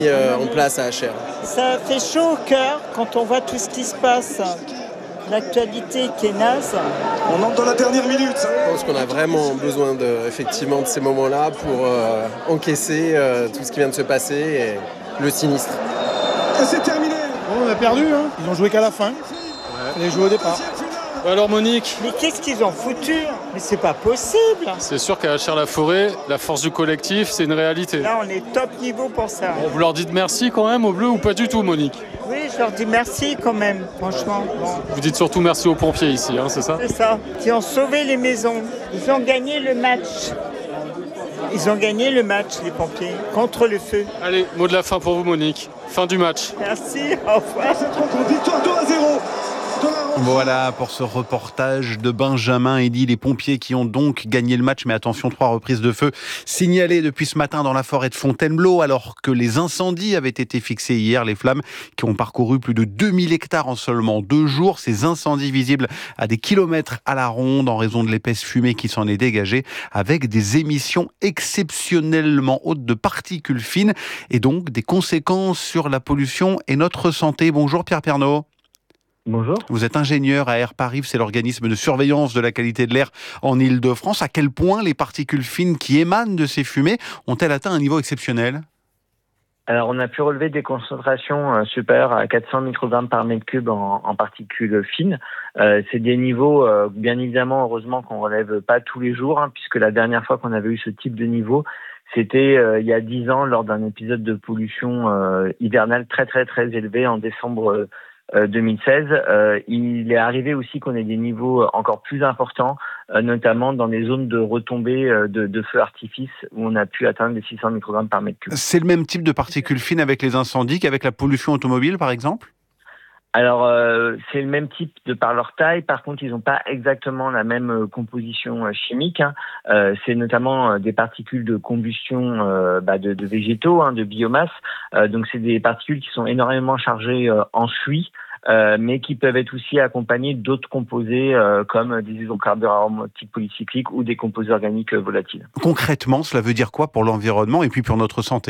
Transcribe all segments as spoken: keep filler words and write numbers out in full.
euh, en place à Achères. Ça fait chaud au cœur quand on voit tout ce qui se passe. L'actualité qui est naze. On entre dans la dernière minute. Je pense qu'on a vraiment besoin de, effectivement, de ces moments-là pour euh, encaisser euh, tout ce qui vient de se passer et le sinistre. Et c'est terminé. Bon, on a perdu, hein. Ils ont joué qu'à la fin. Ouais. Ils ont joué au départ. Alors Monique, Mais qu'est-ce qu'ils ont foutu? Mais c'est pas possible. c'est sûr qu'à Achères-la-Forêt, la force du collectif, c'est une réalité. Là, on est top niveau pour ça. Bon, vous leur dites merci quand même aux Bleus ou pas du tout, Monique? Oui, je leur dis merci quand même, franchement. Bon, Vous dites surtout merci aux pompiers ici, hein, c'est ça? c'est ça. Ils ont sauvé les maisons. Ils ont gagné le match. Ils ont gagné le match, les pompiers, contre le feu. Allez, mot de la fin pour vous, Monique. Fin du match. Merci, au revoir. Cette rencontre, victoire deux à zéro. Voilà pour ce reportage de Benjamin Eddy, les pompiers qui ont donc gagné le match. Mais attention, trois reprises de feu signalées depuis ce matin dans la forêt de Fontainebleau, alors que les incendies avaient été fixés hier. Les flammes qui ont parcouru plus de deux mille hectares en seulement deux jours. Ces incendies visibles à des kilomètres à la ronde en raison de l'épaisse fumée qui s'en est dégagée, avec des émissions exceptionnellement hautes de particules fines et donc des conséquences sur la pollution et notre santé. Bonjour Pierre Pernaut. Bonjour. Vous êtes ingénieur à Airparif, c'est l'organisme de surveillance de la qualité de l'air en Île-de-France. À quel point les particules fines qui émanent de ces fumées ont-elles atteint un niveau exceptionnel ? Alors, on a pu relever des concentrations euh, supérieures à quatre cents microgrammes par mètre cube en, en particules fines. Euh, c'est des niveaux, euh, bien évidemment, heureusement qu'on relève pas tous les jours, hein, puisque la dernière fois qu'on avait eu ce type de niveau, c'était euh, il y a dix ans lors d'un épisode de pollution euh, hivernale très très très élevé en décembre euh, deux mille seize. Euh, il est arrivé aussi qu'on ait des niveaux encore plus importants, euh, notamment dans les zones de retombées euh, de, de feux artifices où on a pu atteindre les six cents microgrammes par mètre cube. C'est le même type de particules fines avec les incendies qu'avec la pollution automobile, par exemple ? Alors, euh, c'est le même type de par leur taille. Par contre, ils n'ont pas exactement la même euh, composition euh, chimique. Hein. Euh, c'est notamment euh, des particules de combustion euh, bah, de, de végétaux, hein, de biomasse. Euh, donc, c'est des particules qui sont énormément chargées euh, en suie, euh, mais qui peuvent être aussi accompagnées d'autres composés euh, comme des hydrocarbures aromatiques polycycliques ou des composés organiques euh, volatiles. Concrètement, cela veut dire quoi pour l'environnement et puis pour notre santé ?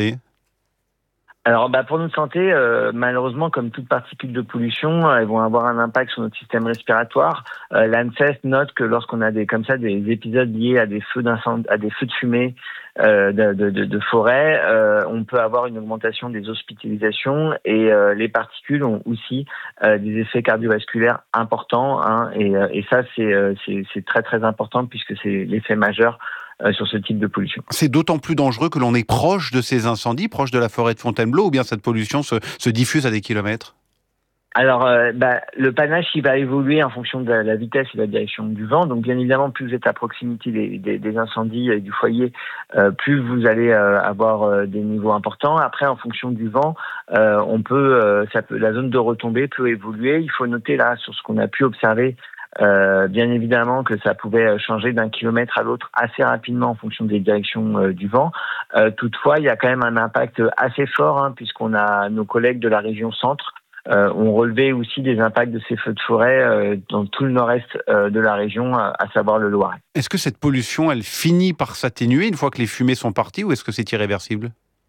Alors, bah, pour notre santé, euh, malheureusement, comme toute particule de pollution, euh, elles vont avoir un impact sur notre système respiratoire. Euh, L'ANSES note que lorsqu'on a des comme ça des épisodes liés à des feux d'incendie, à des feux de fumée euh, de, de, de, de forêt, euh, on peut avoir une augmentation des hospitalisations et euh, les particules ont aussi euh, des effets cardiovasculaires importants. Hein, et, euh, et ça, c'est, euh, c'est, c'est très très important puisque c'est l'effet majeur sur ce type de pollution. C'est d'autant plus dangereux que l'on est proche de ces incendies, proche de la forêt de Fontainebleau, ou bien cette pollution se, se diffuse à des kilomètres ? Alors, euh, bah, le panache, il va évoluer en fonction de la, la vitesse et de la direction du vent. Donc, bien évidemment, plus vous êtes à proximité des, des, des incendies et du foyer, euh, plus vous allez euh, avoir euh, des niveaux importants. Après, en fonction du vent, euh, on peut, euh, ça peut, la zone de retombée peut évoluer. Il faut noter là sur ce qu'on a pu observer. Euh, bien évidemment que ça pouvait changer d'un kilomètre à l'autre assez rapidement en fonction des directions euh, du vent. Euh, toutefois, il y a quand même un impact assez fort, hein, puisqu'on a nos collègues de la région centre euh, ont relevé aussi des impacts de ces feux de forêt euh, dans tout le nord-est euh, de la région, à, à savoir le Loiret. Est-ce que cette pollution, elle finit par s'atténuer une fois que les fumées sont parties, ou est-ce que c'est irréversible ?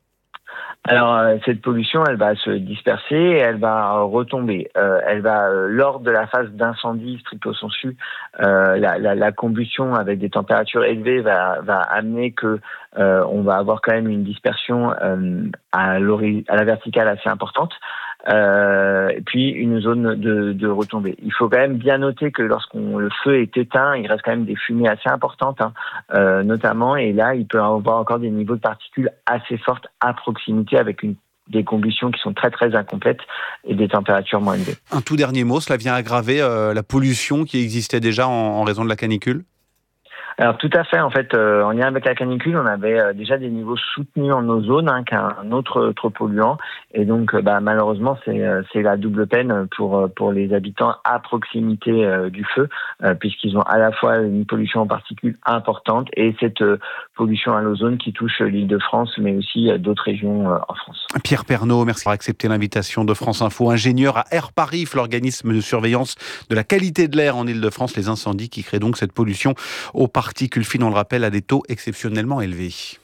Alors, euh, cette pollution, elle va se disperser et elle va retomber. Euh, elle va, euh, lors de la phase d'incendie stricto sensu, euh, la, la, la combustion avec des températures élevées va, va amener que euh, on va avoir quand même une dispersion euh, à, à la verticale assez importante. Euh, et puis une zone de, de retombée. Il faut quand même bien noter que lorsqu'on le feu est éteint, il reste quand même des fumées assez importantes, hein, euh, notamment, et là il peut y avoir encore des niveaux de particules assez fortes à proximité avec une des combustions qui sont très très incomplètes et des températures moins élevées. Un tout dernier mot, cela vient aggraver euh, la pollution qui existait déjà en, en raison de la canicule ? Alors tout à fait, en fait, euh, en lien avec la canicule, on avait euh, déjà des niveaux soutenus en ozone, hein, qu'un autre trop polluant, et donc euh, bah, malheureusement c'est euh, c'est la double peine pour pour les habitants à proximité euh, du feu, euh, puisqu'ils ont à la fois une pollution en particules importante et cette euh, pollution à l'ozone qui touche l'Île-de-France, mais aussi euh, d'autres régions euh, en France. Pierre Pernaut, merci d'avoir accepté l'invitation de France Info, ingénieur à Airparif, l'organisme de surveillance de la qualité de l'air en Île-de-France, les incendies qui créent donc cette pollution aux particules fines, on le rappelle, à des taux exceptionnellement élevés.